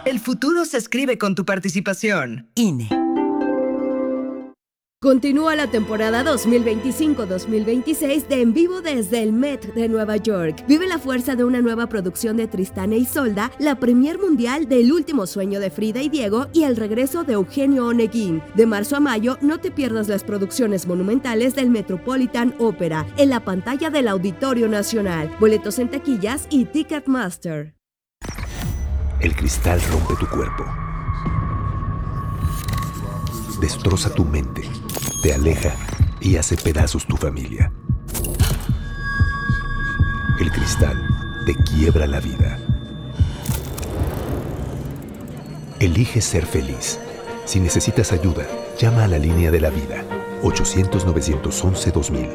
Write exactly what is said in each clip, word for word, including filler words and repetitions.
El futuro se escribe con tu participación. I N E. Continúa la temporada dos mil veinticinco dos mil veintiséis de En Vivo desde el Met de Nueva York. Vive la fuerza de una nueva producción de Tristán e Isolda, la premier mundial del Último Sueño de Frida y Diego y el regreso de Eugenio Oneguín. De marzo a mayo, no te pierdas las producciones monumentales del Metropolitan Opera en la pantalla del Auditorio Nacional. Boletos en taquillas y Ticketmaster. El cristal rompe tu cuerpo. Destroza tu mente, te aleja y hace pedazos tu familia. El cristal te quiebra la vida. Elige ser feliz. Si necesitas ayuda, llama a la línea de la vida. ochocientos, novecientos once, dos mil.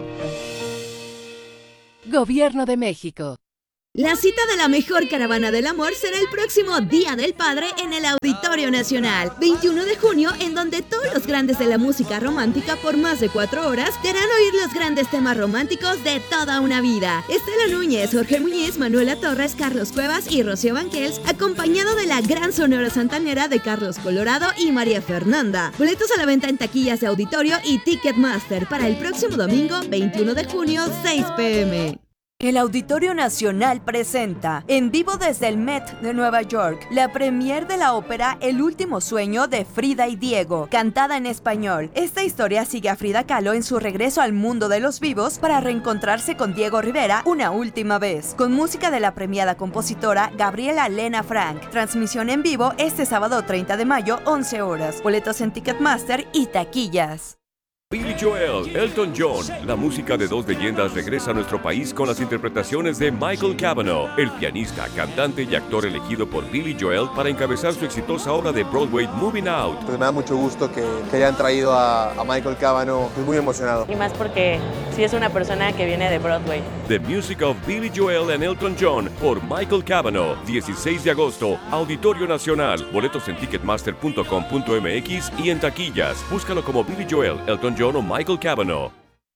Gobierno de México. La cita de la mejor caravana del amor será el próximo Día del Padre en el Auditorio Nacional, veintiuno de junio, en donde todos los grandes de la música romántica por más de cuatro horas te harán oír los grandes temas románticos de toda una vida. Estela Núñez, Jorge Muñiz, Manuela Torres, Carlos Cuevas y Rocío Banquels, acompañado de la gran Sonora Santanera de Carlos Colorado y María Fernanda. Boletos a la venta en taquillas de Auditorio y Ticketmaster para el próximo domingo, veintiuno de junio, seis pe eme. El Auditorio Nacional presenta, en vivo desde el Met de Nueva York, la premier de la ópera El Último Sueño de Frida y Diego, cantada en español. Esta historia sigue a Frida Kahlo en su regreso al mundo de los vivos para reencontrarse con Diego Rivera una última vez, con música de la premiada compositora Gabriela Lena Frank. Transmisión en vivo este sábado treinta de mayo, once horas. Boletos en Ticketmaster y taquillas. Billy Joel, Elton John, la música de dos leyendas regresa a nuestro país con las interpretaciones de Michael Cavanaugh, el pianista, cantante y actor elegido por Billy Joel para encabezar su exitosa obra de Broadway Moving Out. Pues me da mucho gusto que, que hayan traído a, a Michael Cavanaugh, estoy muy emocionado. Y más porque sí es una persona que viene de Broadway. The Music of Billy Joel and Elton John por Michael Cavanaugh, dieciséis de agosto, Auditorio Nacional. Boletos en ticketmaster punto com punto eme equis y en taquillas. Búscalo como Billy Joel, Elton John o Michael Cavanaugh.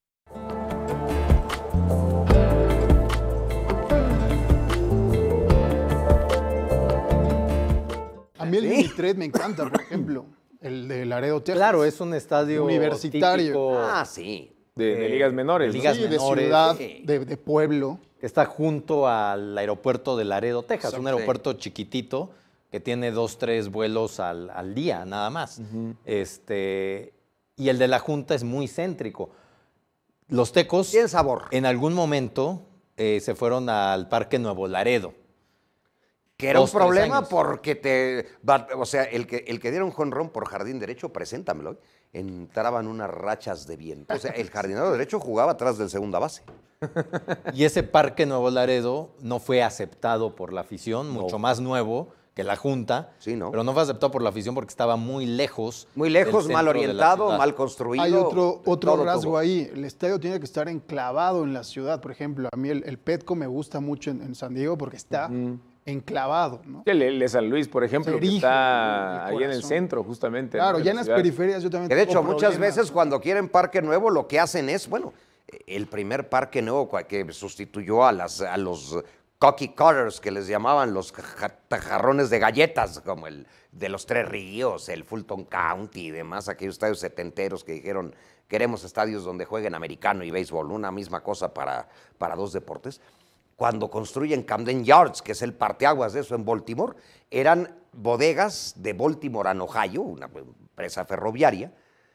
A mí el Mini-Tret me encanta, por ejemplo, el de Laredo, Texas. Claro, es un estadio universitario. Típico ah, sí. De, de, de ligas menores. De ligas sí, menores. De ciudad, sí. de, de pueblo. Que está junto al aeropuerto de Laredo, Texas. Exacto. Un aeropuerto chiquitito que tiene dos, tres vuelos al, al día, nada más. Uh-huh. Este... Y el de la Junta es muy céntrico. Los tecos, tiene sabor. En algún momento eh, se fueron al Parque Nuevo Laredo. Que era Dos, un problema porque te... O sea, el que, el que diera un jonrón por jardín derecho, preséntamelo, entraban unas rachas de viento. O sea, el jardinero derecho jugaba atrás del segunda base. Y ese Parque Nuevo Laredo no fue aceptado por la afición, mucho no. más nuevo que la Junta, sí, ¿no? Pero no fue aceptado por la afición porque estaba muy lejos. Muy lejos, mal orientado, mal construido. Hay otro, otro rasgo todo. ahí. El estadio tiene que estar enclavado en la ciudad. Por ejemplo, a mí el, el Petco me gusta mucho en, en San Diego porque está mm. enclavado, ¿no? El, el de San Luis, por ejemplo, erige, que está ahí en el centro, justamente. Claro, ya en las periferias yo también que de tengo hecho, muchas problemas. veces cuando quieren parque nuevo, lo que hacen es, bueno, el primer parque nuevo que sustituyó a, las, a los cookie cutters, que les llamaban los jarrones de galletas, como el de los Tres Ríos, el Fulton County y demás, aquellos estadios setenteros que dijeron, queremos estadios donde jueguen americano y béisbol, una misma cosa para, para dos deportes. Cuando construyen Camden Yards, que es el parteaguas de eso en Baltimore, eran bodegas de Baltimore and Ohio, una empresa ferroviaria,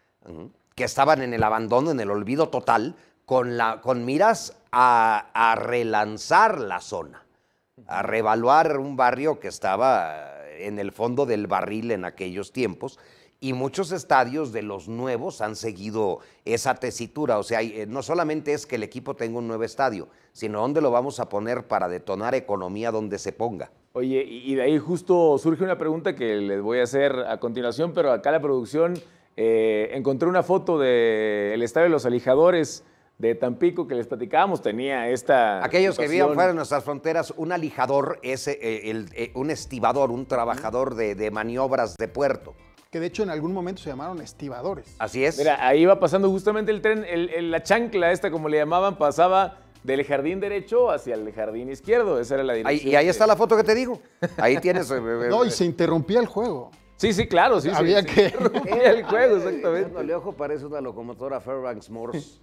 que estaban en el abandono, en el olvido total, con, la, con miras a, a relanzar la zona, a reevaluar un barrio que estaba en el fondo del barril en aquellos tiempos, y muchos estadios de los nuevos han seguido esa tesitura. O sea, no solamente es que el equipo tenga un nuevo estadio, sino dónde lo vamos a poner para detonar economía donde se ponga. Oye, y de ahí justo surge una pregunta que les voy a hacer a continuación, pero acá la producción eh, encontré una foto del estadio de los Alijadores de Tampico que les platicábamos, tenía esta Aquellos situación. que vivían fuera de nuestras fronteras, un alijador es eh, el, eh, un estibador, un trabajador de, de maniobras de puerto. Que de hecho en algún momento se llamaron estibadores. Así es. Mira, ahí iba pasando justamente el tren, el, el, la chancla esta, como le llamaban, pasaba del jardín derecho hacia el jardín izquierdo. Esa era la dirección. Ahí, y ahí está la foto que te digo. Ahí tienes... No, y se interrumpía el juego. Sí, sí, claro. Sí, Había sí, que... Se interrumpía el juego, exactamente. El ojo parece una locomotora Fairbanks Morse.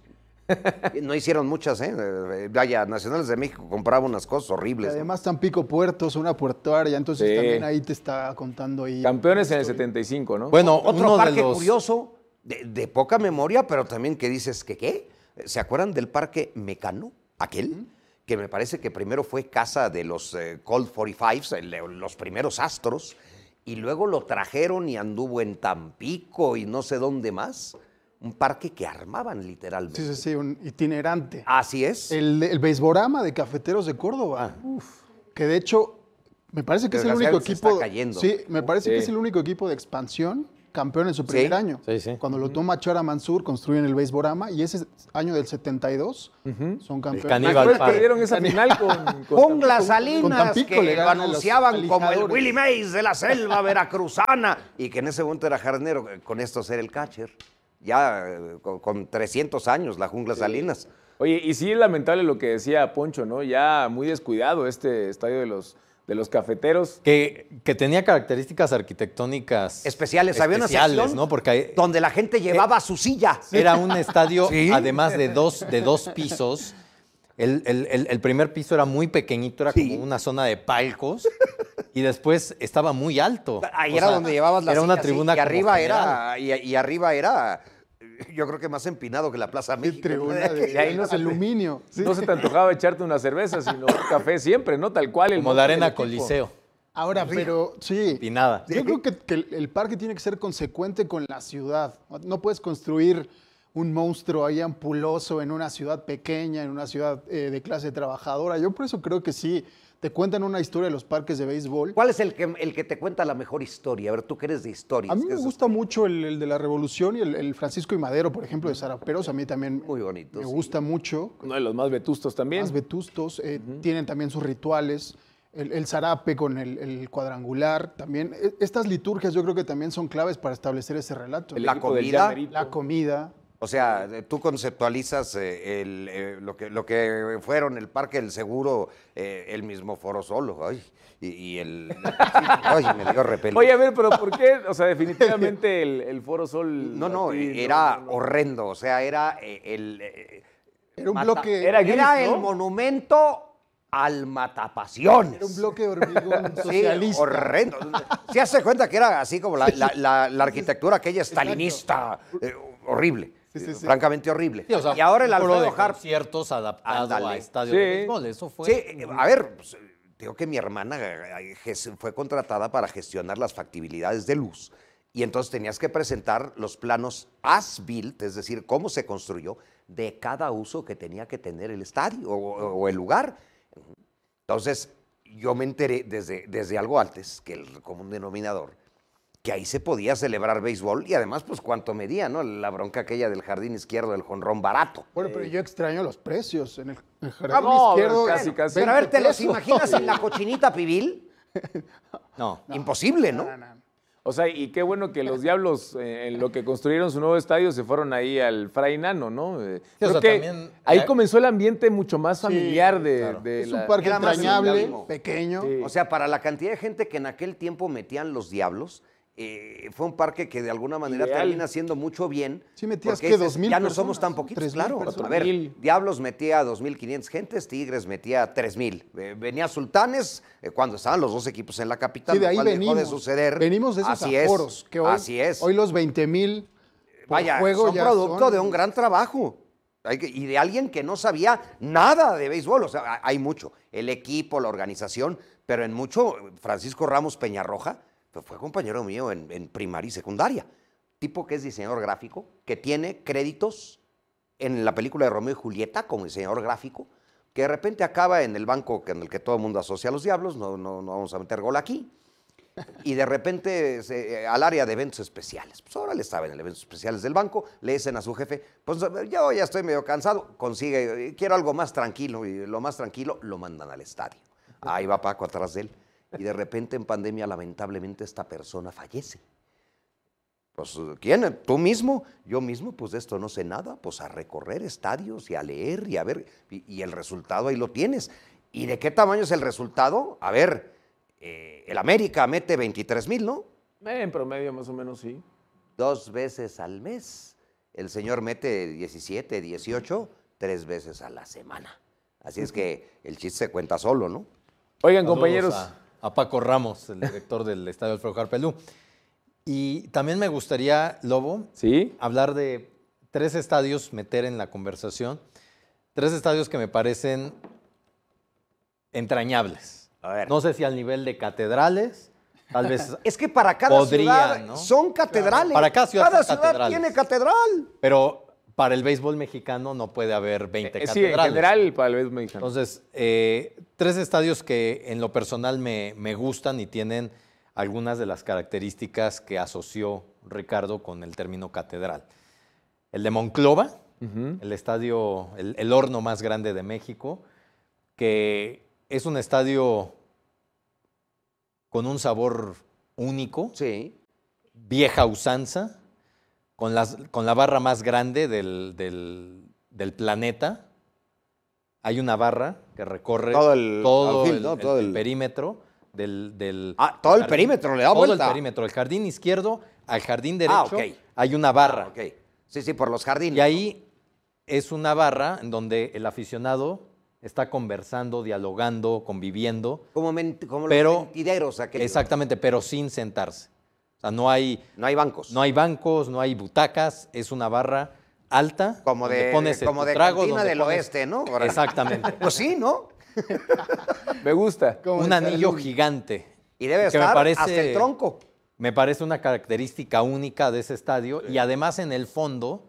No hicieron muchas, ¿eh? Vaya, Nacionales de México compraba unas cosas horribles. Y además Tampico Puertos, una puertoaria, entonces Sí. también ahí te está contando ahí. Campeones en el setenta y cinco, ¿no? Bueno, Otro uno parque de los... curioso, de, de poca memoria, pero también que dices que qué. ¿Se acuerdan del parque Mecano? Aquel, que me parece que primero fue casa de los eh, Colt cuarenta y cinco, el- los primeros astros, y luego lo trajeron y anduvo en Tampico y no sé dónde más. Un parque que armaban literalmente. Sí, sí, sí, un itinerante. Así es. El, el Beisborama de Cafeteros de Córdoba. Uf, que de hecho, me parece que es el único Desgraciadamente se equipo. está cayendo. Sí, me parece Sí. que es el único equipo de expansión campeón en su primer Sí. año. Sí, sí. Cuando lo toma Chara Mansur, construyen el Beisborama y ese año del setenta y dos son campeones. caníbal Después Park. perdieron esa final con, con Junglas con Salinas, Tampico que le lo ganan a los anunciaban como el alijadores. Willie Mays de la selva veracruzana y que en ese momento era jardinero, con esto ser el catcher. Ya eh, con, con trescientos años, la Jungla Salinas. Oye, y sí es lamentable lo que decía Poncho, ¿no? Ya muy descuidado este estadio de los, de los cafeteros. Que, que tenía características arquitectónicas Especiales, había una especiales, sección ¿no? Porque hay- donde la gente llevaba su silla. era un estadio, Sí. además de dos, de dos pisos. El, el- el- el primer piso era muy pequeñito, era Sí. como una zona de palcos. Y después estaba muy alto. Ahí O era sea, donde llevabas la Era silla, una sí, tribuna y como arriba general. era y, y arriba era yo creo que más empinado que la Plaza Sí, México. tribuna de, Y ahí no se- aluminio. Sí. No se te antojaba echarte una cerveza, sino un café siempre, ¿no? Tal cual. El Como nombre la del Arena equipo. Coliseo. Ahora, pero sí. Y nada. Yo creo que, que el- el parque tiene que ser consecuente con la ciudad. No puedes construir un monstruo ahí ampuloso en una ciudad pequeña, en una ciudad eh, de clase trabajadora. Yo por eso creo que sí, te cuentan una historia de los parques de béisbol. ¿Cuál es el que, el que te cuenta la mejor historia? A ver, tú que eres de historias. A mí ¿qué me es gusta mucho el, el de la Revolución y el, el Francisco y Madero, por ejemplo, de Zaraperos. A mí también Muy bonito, me sí. gusta mucho. Uno de los más vetustos también. Más vetustos, eh, tienen también sus rituales. El, el zarape con el, el cuadrangular, también. E- Estas liturgias yo creo que también son claves para establecer ese relato. El La equipo del comida, Llamerito. La comida. O sea, eh, tú conceptualizas eh, el, eh, lo, que, lo que fueron el Parque del Seguro, eh, el mismo Foro Solo, ay, y, y el... Ay, me dio repelús. Oye, a ver, pero ¿por qué? O sea, definitivamente el, el Foro Sol... No, no, aquí, era no, no, no. horrendo, o sea, era eh, el... eh, Era un mata- bloque. Era gris, era ¿no? el monumento al matapasiones. Era un bloque de hormigón Sí, socialista. horrendo. Se hace cuenta que era así como la, la- la- la arquitectura aquella stalinista, eh, horrible, Sí, sí, sí. francamente horrible. Sí, o sea, y ahora el un foro Alfredo de Harp. conciertos adaptado Ándale. a estadio Sí. de béisbol. Eso fue. Sí, eh, a ver, pues, digo que mi hermana eh, ges- fue contratada para gestionar las factibilidades de luz y entonces tenías que presentar los planos as-built, es decir, cómo se construyó de cada uso que tenía que tener el estadio o, o- o el lugar. Entonces, yo me enteré desde, desde algo antes, que el común denominador, que ahí se podía celebrar béisbol y además, pues, cuánto medía, ¿no? La bronca aquella del jardín izquierdo, del jonrón barato. Bueno, pero yo extraño los precios. En el, en el jardín Ah, no, izquierdo. casi, casi. Pero a ver, ¿te los veinte imaginas pesos. en la cochinita pibil? No. Imposible, ¿no? No, no, no. O sea, y qué bueno que los Diablos, eh, en lo que construyeron su nuevo estadio, se fueron ahí al Fray Nano, ¿no? Eh, Sí, o creo sea, que también- ahí ya- comenzó el ambiente mucho más familiar de, claro. de Es la- un parque Era más entrañable, sinónimo. pequeño. Sí. O sea, para la cantidad de gente que en aquel tiempo metían los Diablos, eh, fue un parque que de alguna manera Ideal. termina haciendo mucho bien. Sí, metías, porque ¿qué? dices, ¿dos mil ya no personas? somos tan poquitos, ¿Tres mil claro. personas? A ver, Mil. Diablos metía dos mil quinientas gentes, Tigres metía tres mil. Eh, venía Sultanes eh, cuando estaban los dos equipos en la capital, Sí, de lo ahí cual venimos. dejó de suceder. Venimos de esos Así aforos. es, que hoy, así es. Hoy los veinte mil por Vaya, juego son ya producto son- de un gran trabajo. Hay que- y de alguien que no sabía nada de béisbol. O sea, ha- hay mucho. El equipo, la organización, pero en mucho, Francisco Ramos Peñarroja pues, fue compañero mío en, en primaria y secundaria. Tipo que es diseñador gráfico, que tiene créditos en la película de Romeo y Julieta como diseñador gráfico, que de repente acaba en el banco en el que todo el mundo asocia a los Diablos, no, no, no vamos a meter gol aquí, y de repente se- al área de eventos especiales. Pues ahora le estaba en el eventos especiales del banco, le dicen a su jefe, pues yo ya estoy medio cansado, consigue, quiero algo más tranquilo, y lo más tranquilo lo mandan al estadio. Ahí va Paco atrás de él, y de repente en pandemia lamentablemente esta persona fallece. Pues, ¿quién? ¿Tú mismo? Yo mismo, pues de esto no sé nada, pues a recorrer estadios y a leer y a ver, y, y el resultado ahí lo tienes. ¿Y de qué tamaño es el resultado? A ver, eh, el América mete veintitrés mil, ¿no? Eh, en promedio más o menos, sí. Dos veces al mes. El señor mete diecisiete, dieciocho, tres veces a la semana. Así es que el chiste se cuenta solo, ¿no? Oigan, Saludos compañeros. A, a Paco Ramos, el director del Estadio Alfredo Harpelú. Y también me gustaría, Lobo, ¿Sí? hablar de tres estadios, meter en la conversación, tres estadios que me parecen entrañables. A ver. No sé si al nivel de catedrales, tal vez. Es que para cada podrían, ciudad ¿no? son catedrales. Para cada ciudad, cada son ciudad catedrales. tiene catedral. Pero para el béisbol mexicano no puede haber veinte Eh, sí, en catedrales. general para el béisbol mexicano. Entonces, eh, tres estadios que en lo personal me, me gustan y tienen algunas de las características que asoció Ricardo con el término catedral. El de Monclova, uh-huh. el estadio, el, el horno más grande de México, que es un estadio con un sabor único, sí. vieja usanza, con, las, con la barra más grande del, del, del planeta. Hay una barra que recorre todo el, todo outfield, el, ¿no? el, todo el el perímetro del, del Ah, todo el jardín. perímetro le da todo vuelta. Todo el perímetro, el jardín izquierdo al jardín derecho, ah, okay. hay una barra. Ah, okay. Sí, sí, por los jardines. Y ahí es una barra en donde el aficionado está conversando, dialogando, conviviendo. Como, ment como pero, los mentideros aquellos. Exactamente, pero sin sentarse. O sea, no hay... No hay bancos. No hay bancos, no hay butacas, es una barra alta. Como de, pones como de trago, cantina del pones... oeste, ¿no? Ahora, exactamente. Pues sí, ¿no? Me gusta. Un anillo gigante. Y debe que estar me parece, hasta el tronco. Me parece una característica única de ese estadio. Sí. Y además en el fondo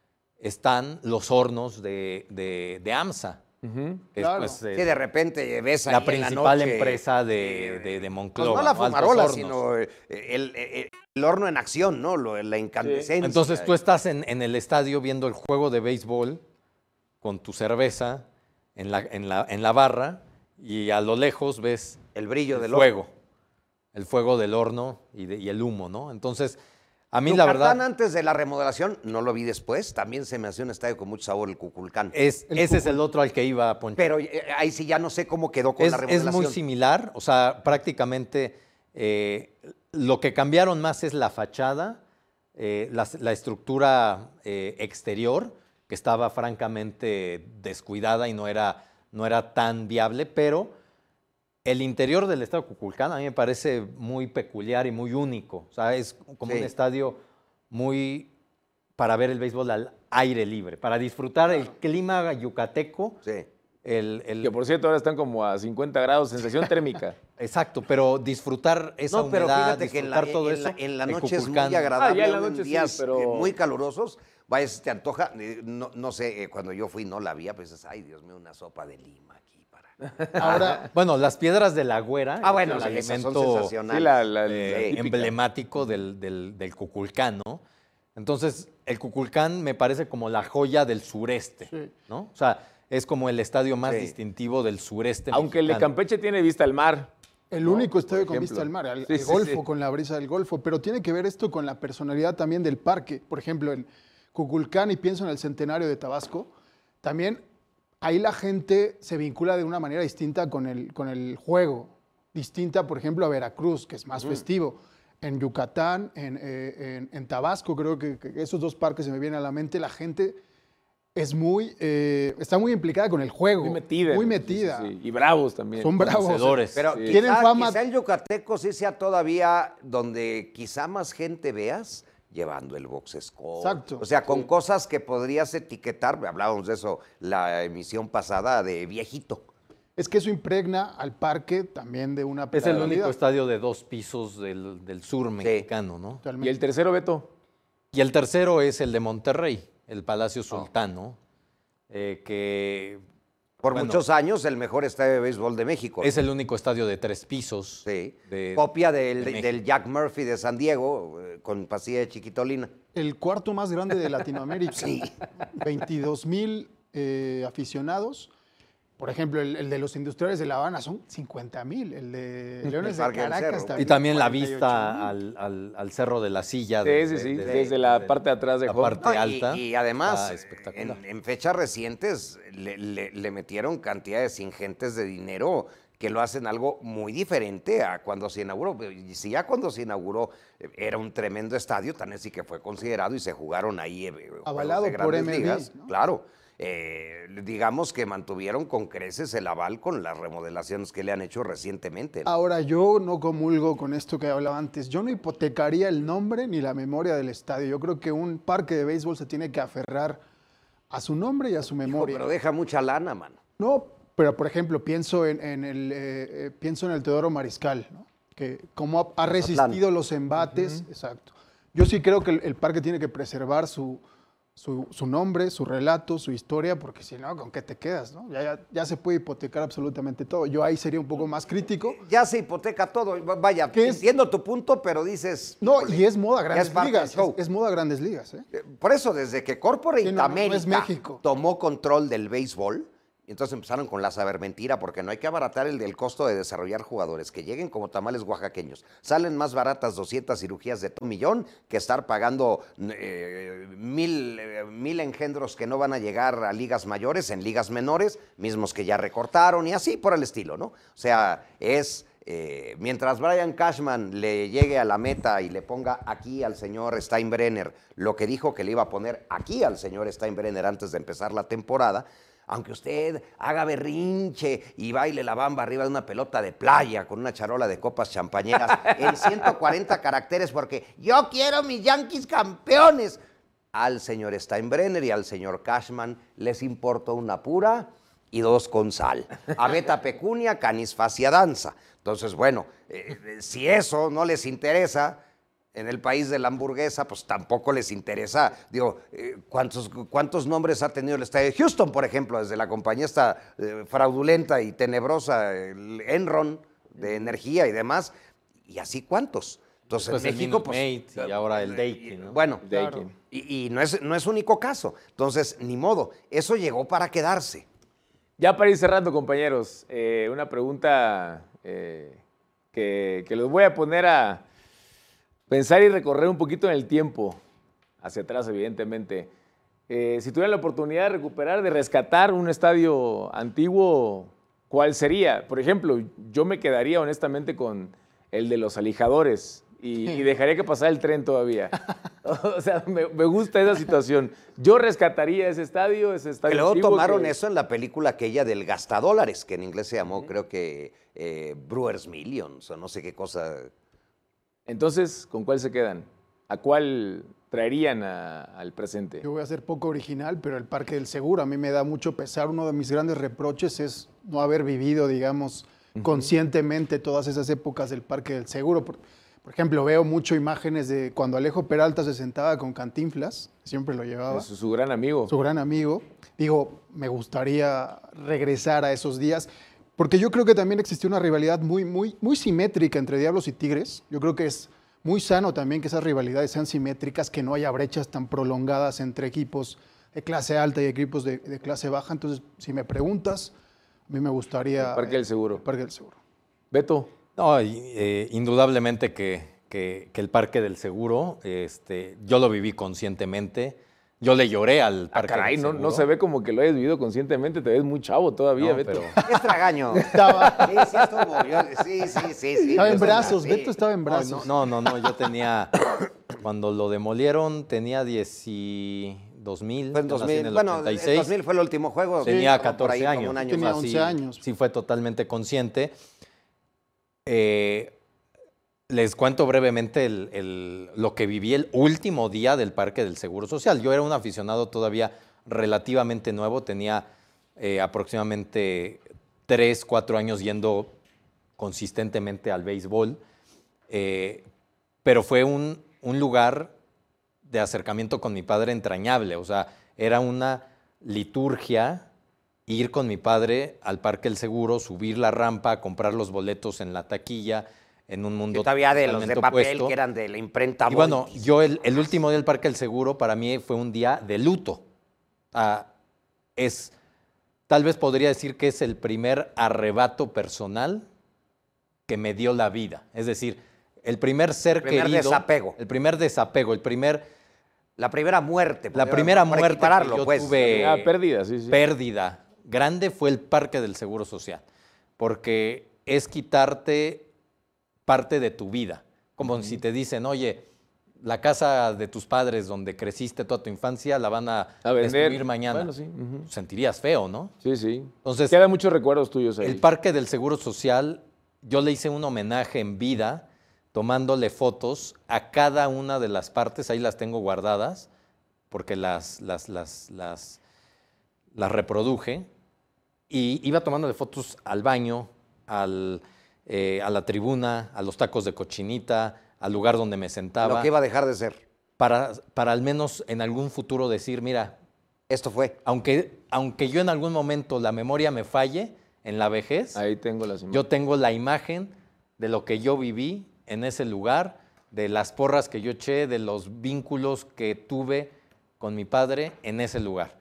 están los hornos de, de, de AMSA. Uh-huh. Que claro. es, pues, sí, de repente ves ahí la principal en la noche, empresa de, de, de Monclova. Pues no la fumarola, sino el, el, el, el horno en acción, ¿no? Lo, la incandescencia. Sí. Entonces tú estás en, en el estadio viendo el juego de béisbol con tu cerveza en la, en la, en la barra y a lo lejos ves el brillo el del fuego, horno. el fuego del horno y, de, y el humo, ¿no? Entonces, a mí Yucatán, la verdad... antes de la remodelación, no lo vi después, también se me hacía un estadio con mucho sabor, el Cuculcán. Es, el ese Cucul... es el otro al que iba, Poncho. Pero eh, ahí sí ya no sé cómo quedó con es, la remodelación. Es muy similar, o sea, prácticamente eh, lo que cambiaron más es la fachada, eh, la, la estructura eh, exterior, que estaba francamente descuidada y no era, no era tan viable, pero el interior del estadio Cuculcán a mí me parece muy peculiar y muy único. O sea, es como sí. un estadio muy para ver el béisbol al aire libre, para disfrutar el clima yucateco. Sí. El, el... Que por cierto ahora están como a cincuenta grados, sensación térmica. Exacto, pero disfrutar esa no, pero humedad, fíjate que en la, todo en eso. La, en la noche es muy agradable, ah, ya en la noche en días sí, pero... muy calurosos. Vayas, te antoja, no, no sé, cuando yo fui no la había, pues ay, Dios mío, una sopa de lima aquí para... Ahora, bueno, las piedras de la Güera, ah, bueno, el sí, alimento sí, la, la, eh, emblemático del, del, del Cuculcán, ¿no? Entonces, el Cuculcán me parece como la joya del sureste, sí. ¿no? O sea, es como el estadio más sí. distintivo del sureste Aunque mexicano. el de Campeche tiene vista al mar. El ¿no? único estadio con vista al mar, el, sí, el Golfo, sí, sí. con la brisa del Golfo. Pero tiene que ver esto con la personalidad también del parque. Por ejemplo, en Cuculcán, y pienso en el centenario de Tabasco, también ahí la gente se vincula de una manera distinta con el, con el juego. Distinta, por ejemplo, a Veracruz, que es más mm. festivo. En Yucatán, en, eh, en, en Tabasco, creo que, que esos dos parques se me vienen a la mente, la gente... Es muy, eh, está muy implicada con el juego. Muy metida. pues, Sí, Muy metida. Sí, sí. Y bravos también. Son bravos. Pero sí. quizá, tienen fama. Quizá el yucateco sí sea todavía donde quizá más gente veas llevando el box score. Exacto. O sea, con sí. cosas que podrías etiquetar, hablábamos de eso la emisión pasada, de viejito. Es que eso impregna al parque también de una Es el único estadio de dos pisos del, del sur sí. mexicano, ¿no? ¿Y el tercero, Beto? Y el tercero es el de Monterrey, el Palacio Sultano, oh. eh, que... Por bueno, muchos años el mejor estadio de béisbol de México. Es el único estadio de tres pisos. Sí, de, copia del, de del Jack Murphy de San Diego, eh, con pasilla de chiquitolina. El cuarto más grande de Latinoamérica. Sí. veintidós mil eh, aficionados. Por ejemplo, el, el de los Industriales de La Habana son cincuenta mil, el de Leones de Parque del Caracas Cerro. también. Y también la cuarenta y ocho vista mil. al, al- al Cerro de la Silla. Sí, de- sí, sí, de- de- desde la de- parte de atrás de la Home. parte No, y- alta. Y, además, Está en, espectacular. en fechas recientes le, le- le metieron cantidades ingentes de dinero que lo hacen algo muy diferente a cuando se inauguró. Y si ya cuando se inauguró eh, era un tremendo estadio, tan así que fue considerado y se jugaron ahí eh, juegos Avalado de por grandes M L B, ligas, ¿no? claro. Eh, digamos que mantuvieron con creces el aval con las remodelaciones que le han hecho recientemente, ¿no? Ahora, yo no comulgo con esto que hablaba antes. Yo no hipotecaría el nombre ni la memoria del estadio. Yo creo que un parque de béisbol se tiene que aferrar a su nombre y a su Hijo, memoria. pero deja mucha lana, mano. No, pero por ejemplo, pienso en, en el, eh, eh, pienso en el Teodoro Mariscal, ¿no? Que cómo ha, ha resistido los embates. Exacto. Yo sí creo que el, el parque tiene que preservar su, su, su nombre, su relato, su historia, porque si no, ¿con qué te quedas? ¿No? Ya, ya, ya se puede hipotecar absolutamente todo. Yo ahí sería un poco más crítico. Ya se hipoteca todo. Vaya, ¿Qué es? entiendo tu punto, pero dices... No, híjole, y es moda ya Grandes es parte Ligas. del show. Es, es moda Grandes Ligas. ¿eh? Eh, Por eso, desde que Corporate Sí, no, no, no America es México. tomó control del béisbol, y entonces empezaron con la saber mentira, porque no hay que abaratar el, el costo de desarrollar jugadores, que lleguen como tamales oaxaqueños. Salen más baratas doscientas cirugías de todo millón que estar pagando eh, mil, eh, mil engendros que no van a llegar a ligas mayores, en ligas menores, mismos que ya recortaron, y así por el estilo, ¿no? O sea, es... Eh, mientras Brian Cashman le llegue a la meta y le ponga aquí al señor Steinbrenner lo que dijo que le iba a poner aquí al señor Steinbrenner antes de empezar la temporada, aunque usted haga berrinche y baile la bamba arriba de una pelota de playa con una charola de copas champañeras en ciento cuarenta caracteres porque yo quiero mis Yankees campeones, al señor Steinbrenner y al señor Cashman les importó una pura y dos con sal. A beta pecunia, canis facia danza. Entonces, bueno, eh, eh, si eso no les interesa en el país de la hamburguesa, pues tampoco les interesa. Digo, eh, ¿cuántos, ¿cuántos nombres ha tenido el estadio de Houston, por ejemplo, desde la compañía esta eh, fraudulenta y tenebrosa, el Enron, de energía y demás? ¿Y así cuántos? Entonces, Pues en el México, Minute pues... Maid y ahora el Daikin, ¿no? Bueno, Daikin. y, y no es, no es único caso. Entonces, ni modo, eso llegó para quedarse. Ya para ir cerrando, compañeros, eh, una pregunta eh, que, que los voy a poner a pensar y recorrer un poquito en el tiempo, hacia atrás, evidentemente. Eh, si tuvieran la oportunidad de recuperar, de rescatar un estadio antiguo, ¿cuál sería? Por ejemplo, yo me quedaría honestamente con el de los Alijadores y, y dejaría que pasara el tren todavía. O sea, me, me gusta esa situación. Yo rescataría ese estadio, ese estadio Que luego antiguo tomaron que- eso en la película aquella del gastadólares, que en inglés se llamó, creo que eh, Brewers Millions, o no sé qué cosa. Entonces, ¿con cuál se quedan? ¿A cuál traerían a- al presente? Yo voy a ser poco original, pero el Parque del Seguro a mí me da mucho pesar. Uno de mis grandes reproches es no haber vivido, digamos, conscientemente todas esas épocas del Parque del Seguro. Por, por ejemplo, veo mucho imágenes de cuando Alejo Peralta se sentaba con Cantinflas, siempre lo llevaba. Es su gran amigo. Su gran amigo. Digo, me gustaría regresar a esos días, porque yo creo que también existió una rivalidad muy, muy, muy simétrica entre Diablos y Tigres. Yo creo que es muy sano también que esas rivalidades sean simétricas, que no haya brechas tan prolongadas entre equipos de clase alta y equipos de, de clase baja. Entonces, si me preguntas, a mí me gustaría... El Parque del Seguro. El Parque del Seguro. Beto. No, y, eh, indudablemente que, que- que el Parque del Seguro, este, yo lo viví conscientemente. Yo le lloré al Ah, Parque caray, del no, Seguro. no se ve como que lo hayas vivido conscientemente, te ves muy chavo todavía, No, Beto. pero- Es tragaño. Estaba, Sí, sí estuvo. Yo- sí, sí, sí, sí. estaba en Yo- brazos, sí. Beto estaba en No, brazos. no, no, no, yo tenía, cuando lo demolieron tenía diecidós mil, Fue en yo nací dos mil. en el Bueno, ochenta y en seis. dos mil fue el último juego. Tenía Como por ahí, catorce como años. un año Tenía más. once Sí, años. Sí, fue totalmente consciente. Eh, les cuento brevemente el- el- lo que viví el último día del Parque del Seguro Social. Yo era un aficionado todavía relativamente nuevo, tenía eh, aproximadamente tres, cuatro años yendo consistentemente al béisbol, eh, pero fue un, un lugar de acercamiento con mi padre entrañable, o sea, era una liturgia ir con mi padre al Parque del Seguro, subir la rampa, comprar los boletos en la taquilla, en un mundo Yo todavía de los de totalmente papel opuesto. que eran de la imprenta. Y bueno, Boy. yo el, el último día del Parque del Seguro para mí fue un día de luto. Ah, es tal vez podría decir que es el primer arrebato personal que me dio la vida. Es decir, el primer ser el primer querido. desapego. El primer desapego, el primer... La primera muerte. La primera muerte que yo pues. tuve. Ah, pérdida, sí, sí. Pérdida grande fue el Parque del Seguro Social, porque es quitarte parte de tu vida. Como uh-huh. si te dicen, oye, la casa de tus padres donde creciste toda tu infancia la van a, a destruir mañana. Bueno, sí. Uh-huh. Sentirías feo, ¿no? Sí, sí. Entonces, quedan muchos recuerdos tuyos ahí. El Parque del Seguro Social, yo le hice un homenaje en vida, tomándole fotos a cada una de las partes, ahí las tengo guardadas, porque las, las, las, las, las reproduje, y iba tomándole fotos al baño, al, eh, a la tribuna, a los tacos de cochinita, al lugar donde me sentaba. Lo que iba a dejar de ser. Para, para al menos en algún futuro decir, mira, esto fue. Aunque, aunque yo en algún momento la memoria me falle, en la vejez, ahí tengo las imágenes. Yo tengo la imagen de lo que yo viví en ese lugar, de las porras que yo eché, de los vínculos que tuve con mi padre en ese lugar.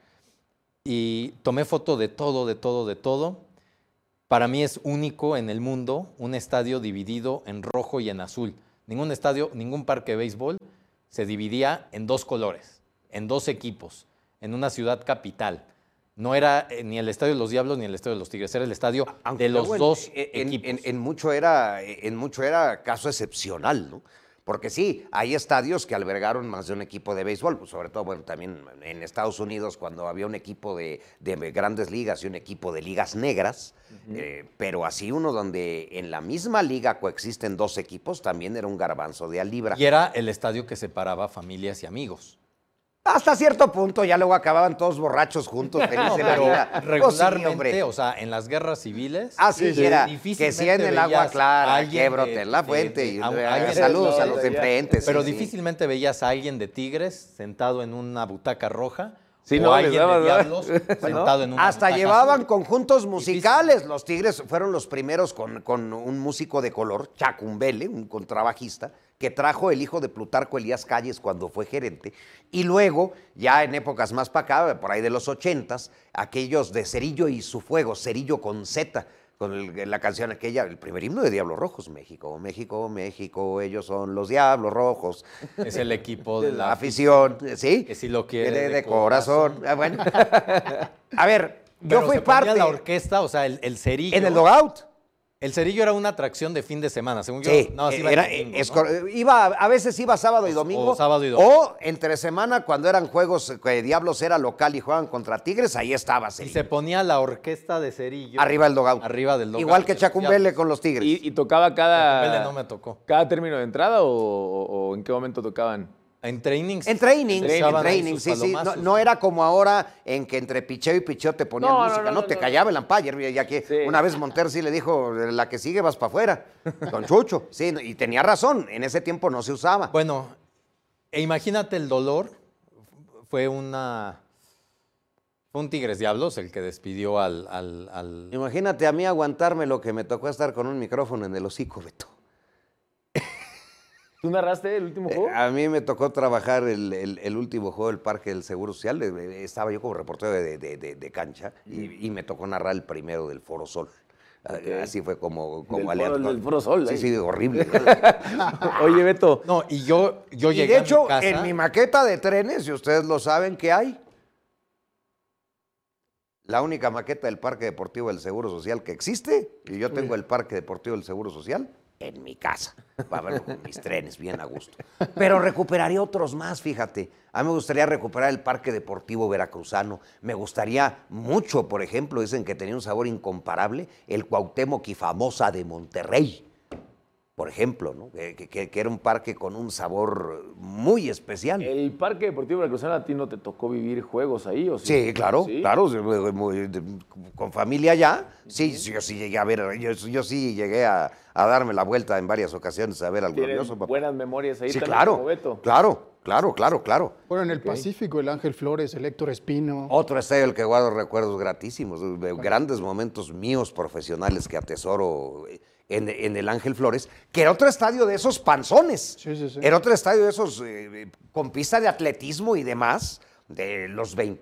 Y tomé foto de todo, de todo, de todo. Para mí es único en el mundo un estadio dividido en rojo y en azul. Ningún estadio, ningún parque de béisbol se dividía en dos colores, en dos equipos, en una ciudad capital. No era ni el Estadio de los Diablos ni el Estadio de los Tigres, era el estadio Aunque de los en, dos en, equipos. En, en, mucho era, en mucho era caso excepcional, ¿no? Porque sí, hay estadios que albergaron más de un equipo de béisbol, pues sobre todo, bueno, también en Estados Unidos cuando había un equipo de, de grandes ligas y un equipo de ligas negras, uh-huh. eh, pero así uno donde en la misma liga coexisten dos equipos, también era un garbanzo de a libra. Y era el estadio que separaba familias y amigos. Hasta cierto punto, ya luego acababan todos borrachos juntos, felices no, de la pero vida. regularmente, oh, sí, o sea, en las guerras civiles... Ah, sí, sí era, que si en el agua clara, que brote en la fuente, de, y a, a, saludos de, a los de enfrente. Pero sí, difícilmente sí. veías a alguien de Tigres sentado en una butaca roja, sí, o no, alguien daba, de Diablos sentado ¿no? en una Hasta butaca llevaban azul. conjuntos musicales. Difícil. Los Tigres fueron los primeros con, con un músico de color, Chacumbele, un contrabajista, que trajo el hijo de Plutarco Elías Calles cuando fue gerente, y luego, ya en épocas más para acá, por ahí de los ochentas, aquellos de Cerillo y su Fuego, Cerillo con Z, con el, la canción aquella, el primer himno de Diablos Rojos, México, México, México, ellos son los Diablos Rojos. Es el equipo de la afición, ¿sí? Que si lo quiere de, de, de corazón. corazón. Ah, bueno. A ver, Pero yo fui se parte... ponía la orquesta, o sea, el, el Cerillo... En el logout. El Cerillo era una atracción de fin de semana, según sí, yo. No, sí iba, era, domingo, es, ¿no? iba a veces iba sábado y domingo. O, sábado y domingo. O entre semana, cuando eran juegos que Diablos era local y jugaban contra Tigres, ahí estaba Cerillo. Y se ponía la orquesta de Cerillo. Arriba del logout. Arriba del logout. Igual que Chacumbele con los Tigres. ¿Y, y tocaba cada... Chacumbele no me tocó. ¿Cada término de entrada o, o, o en qué momento tocaban? En trainings. En trainings, en trainings, sí, sí. No, no era como ahora en que entre picheo y picheo te ponían no, música, no, no, no, no te no. callaba el umpire, ya que sí. Una vez Monter sí le dijo, la que sigue vas para afuera, con Chucho. Sí, y tenía razón, en ese tiempo no se usaba. Bueno, e imagínate el dolor, fue una... Fue un Tigres Diablos el que despidió al, al, al... Imagínate a mí aguantarme lo que me tocó estar con un micrófono en el hocico, Beto. ¿Tú narraste el último juego? Eh, a mí me tocó trabajar el, el, el último juego del Parque del Seguro Social. Estaba yo como reportero de, de, de, de cancha y, y me tocó narrar el primero del Foro Sol. Okay. Así fue como, como del, foro, del Foro Sol. Sí, ahí. sí, horrible. Oye, Beto. No, y yo, yo y llegué de hecho, a mi casa... en mi maqueta de trenes, si ustedes lo saben, ¿qué hay? La única maqueta del Parque Deportivo del Seguro Social que existe, y yo tengo el Parque Deportivo del Seguro Social en mi casa, para verlo con mis trenes, bien a gusto. Pero recuperaría otros más, fíjate. A mí me gustaría recuperar el Parque Deportivo Veracruzano. Me gustaría mucho, por ejemplo, dicen que tenía un sabor incomparable, el Cuauhtémoc y Famosa de Monterrey. Por ejemplo, ¿no? que, que, que era un parque con un sabor muy especial. ¿El Parque Deportivo Veracruzano a ti no te tocó vivir juegos ahí? ¿O sí? Sí, claro, ¿Sí? claro, muy, con familia ya. Sí, yo sí llegué a ver, yo, yo sí llegué a, a darme la vuelta en varias ocasiones a ver al glorioso. Buenas memorias ahí sí, también, claro, como Beto. claro, claro, claro, claro. Bueno, en el okay. Pacífico, el Ángel Flores, el Héctor Espino. Otro estadio del que guardo recuerdos gratísimos, de grandes momentos míos profesionales que atesoro en, en el Ángel Flores, que era otro estadio de esos panzones. Sí, sí, sí. Era otro estadio de esos eh, con pista de atletismo y demás, de los veintes,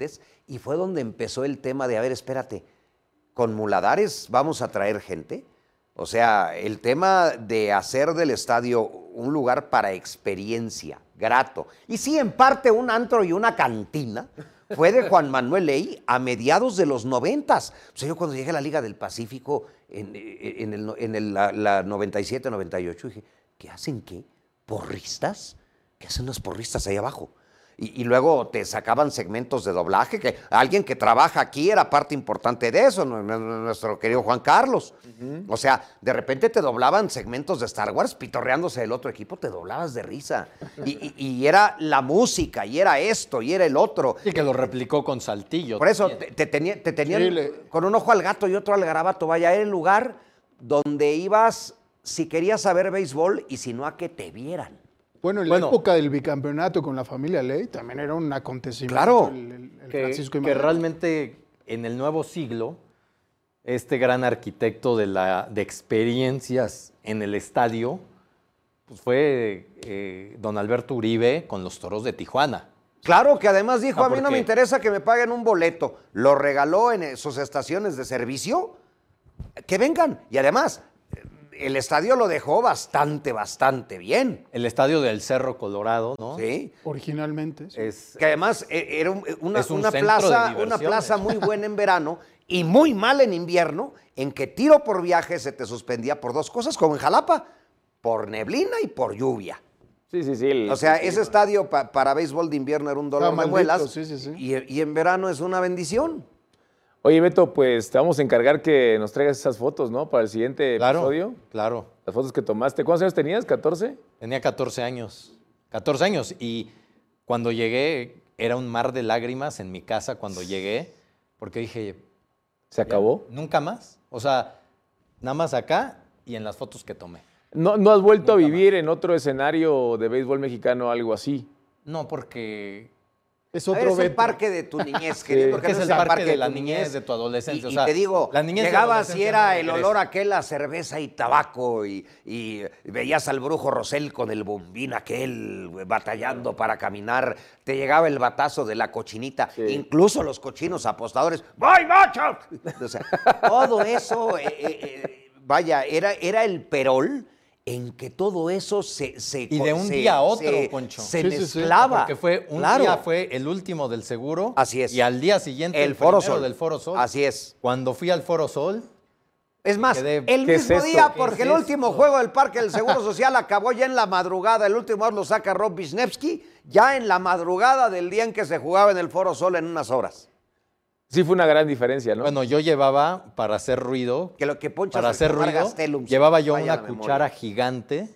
Y fue donde empezó el tema de, a ver, espérate, ¿con Muladares vamos a traer gente? O sea, el tema de hacer del estadio un lugar para experiencia, grato. Y sí, en parte un antro y una cantina fue de Juan Manuel Ley a mediados de los noventas. O sea, yo cuando llegué a la Liga del Pacífico en, en, el, en el, la, la noventa y siete, noventa y ocho, dije, ¿qué hacen qué? ¿Porristas? ¿Qué hacen los porristas ahí abajo? Y, y luego te sacaban segmentos de doblaje, que alguien que trabaja aquí era parte importante de eso, nuestro querido Juan Carlos. Uh-huh. O sea, de repente te doblaban segmentos de Star Wars, pitorreándose del otro equipo, te doblabas de risa. Y, y, y era la música, y era esto, y era el otro. Y que lo replicó con Saltillo. Por eso te, te, tenía, te tenían sí, le... con un ojo al gato y otro al garabato. Vaya, era el lugar donde ibas si querías saber béisbol y si no a que te vieran. Bueno, en bueno, la época del bicampeonato con la familia Ley también era un acontecimiento. Claro. El, el, el que, Francisco que realmente en el nuevo siglo, este gran arquitecto de, la, de experiencias en el estadio, pues fue eh, don Alberto Uribe con los Toros de Tijuana. Claro, que además dijo, Ah, a mí ¿por no qué? me interesa que me paguen un boleto. Lo regaló en sus estaciones de servicio. Que vengan. Y además, el estadio lo dejó bastante, bastante bien. El estadio del Cerro Colorado, ¿no? Sí. Originalmente. Sí. Es, que además era un, una, es un una, centro plaza, de una plaza muy diversiones. buena en verano y muy mal en invierno, en que tiro por viaje se te suspendía por dos cosas, como en Jalapa, por neblina y por lluvia. Sí, sí, sí. El, o sea, sí, ese estadio pa, para béisbol de invierno era un dolor Estaba de maldito, muelas sí, sí, sí. Y, y en verano es una bendición. Oye, Beto, pues te vamos a encargar que nos traigas esas fotos, ¿no? Para el siguiente claro, episodio. Claro. Las fotos que tomaste. ¿Cuántos años tenías? ¿catorce? Tenía catorce años. catorce años. Y cuando llegué, era un mar de lágrimas en mi casa cuando llegué, porque dije... ¿Se acabó? Nunca más. O sea, nada más acá y en las fotos que tomé. ¿No, no has vuelto Nunca a vivir más. en otro escenario de béisbol mexicano algo así? No, porque... Es otro Es el Beto. parque de tu niñez, Sí. querido. Porque es el parque, de la niñez, de tu adolescencia. Y, o y sea, te digo, la niñez y llegabas y adolescencia era no el regresa. olor aquel a cerveza y tabaco y, y veías al brujo Rosell con el bombín aquel batallando para caminar. Te llegaba el batazo de la cochinita, Sí. incluso los cochinos apostadores. ¡Voy, macho! O sea, todo eso, eh, eh, vaya, era, era el perol en que todo eso se... se Y de un se- día a otro, se- Poncho. Se Sí, sí, sí. mezclaba. Porque fue un Claro. día fue el último del seguro. Así es. Y al día siguiente El el, Foro primero Sol. del Foro Sol. Así es. Cuando fui al Foro Sol, Es más, Quedé- el ¿qué es mismo esto? día, ¿Qué porque es el último esto? juego del Parque del Seguro Social acabó ya en la madrugada. El último out lo saca Rob Wisniewski, ya en la madrugada del día en que se jugaba en el Foro Sol en unas horas. Sí fue una gran diferencia, ¿no? bueno, yo llevaba para hacer ruido, Que lo que ponchas para al hacer tomar ruido, Gastelum, se llevaba te yo vaya una la memoria. cuchara gigante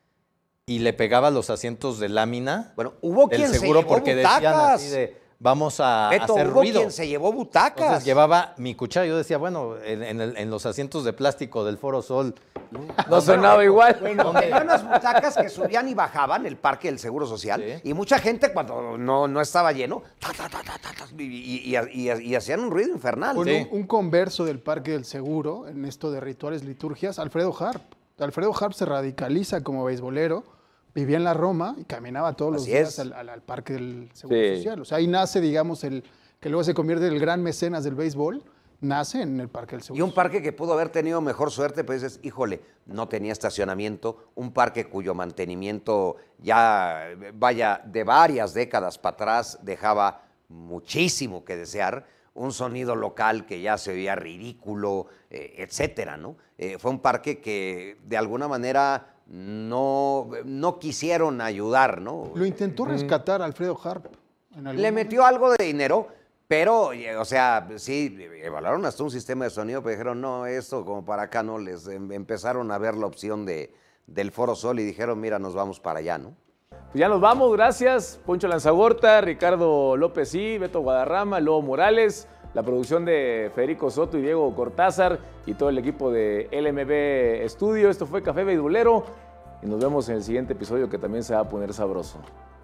y le pegaba los asientos de lámina Bueno, hubo del quien se seguro llevó porque decían butacas. así de vamos a Beto, hacer hubo ruido. quien se llevó butacas. Entonces llevaba mi cuchara. Yo decía, bueno, en, en el- en los asientos de plástico del Foro Sol. no sonaba igual. Había unas butacas que subían y bajaban el Parque del Seguro Social Sí. y mucha gente cuando no, no estaba lleno ta, ta, ta, ta, ta, ta, y, y- y- y- y hacían un ruido infernal. Con Sí. un, un converso del Parque del Seguro, en esto de rituales, liturgias, Alfredo Harp. Alfredo Harp se radicaliza como beisbolero, vivía en la Roma y caminaba todos los Así días es. al, al- al Parque del Seguro Sí. Social. O sea, ahí nace, digamos, el que luego se convierte en el gran mecenas del béisbol, nace en el Parque del Y Seguro un parque que pudo haber tenido mejor suerte, pues dices, híjole, no tenía estacionamiento, un parque cuyo mantenimiento ya, vaya, de varias décadas para atrás dejaba muchísimo que desear, un sonido local que ya se oía ridículo, eh, etcétera, ¿no? Eh, fue un parque que de alguna manera no, no quisieron ayudar, ¿no? Lo intentó rescatar Alfredo Harp. en algún Le momento. metió algo de dinero, pero, eh, o sea, sí, evaluaron hasta un sistema de sonido, pero dijeron, no, esto como para acá no, les em- empezaron a ver la opción de, del Foro Sol y dijeron, mira, nos vamos para allá, ¿no? Pues ya nos vamos, gracias. Poncho Lanzagorta, Ricardo López y Beto Guadarrama, Lobo Morales, la producción de Federico Soto y Diego Cortázar y todo el equipo de L M B Studio. Esto fue Café Beisbolero y nos vemos en el siguiente episodio que también se va a poner sabroso.